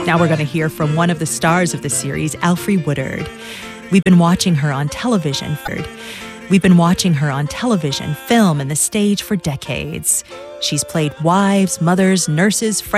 Now we're going to hear from one of the stars of the series, Alfre Woodard. We've been watching her on television, film, and the stage for decades. She's played wives, mothers, nurses,